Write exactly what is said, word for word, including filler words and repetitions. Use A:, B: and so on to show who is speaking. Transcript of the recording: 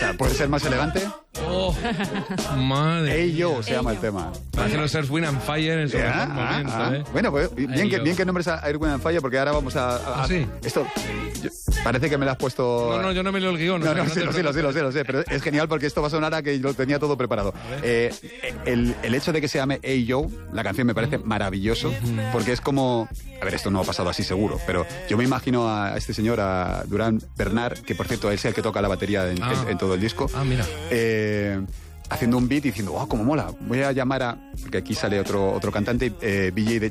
A: sea, ¿puede ser más elegante?
B: Oh, madre.
A: Hey Yo se llama el tema.
B: Parece los Earth, Wind and Fire en su
A: Ah,
B: mejor momento,
A: ah,
B: ¿eh?
A: Bueno, pues bien
B: Hey
A: que,
B: Yo.
A: bien que nombres a Air, Wind and Fire, porque ahora vamos a... a-
B: ¿Ah, sí?
A: Esto, yo- parece que me lo has puesto...
B: No, no, yo no me leo el guión.
A: No,
B: o sea,
A: no,
B: que
A: sí,
B: te
A: lo sé, lo sé, lo sé, lo sé, pero es genial porque esto va a sonar a que lo tenía todo preparado. Eh, el, el hecho de que se llame Hey Yo, la canción me parece maravilloso, porque es como... A ver, esto no ha pasado así seguro, pero yo me imagino a este señor, a Durán Bernard, que por cierto es el que toca la batería en,
B: Ah.
A: en- en todo el disco.
B: Ah, mira.
A: Eh, haciendo un beat y diciendo, wow, cómo mola, voy a llamar a... Porque aquí sale otro, otro cantante, eh, B J de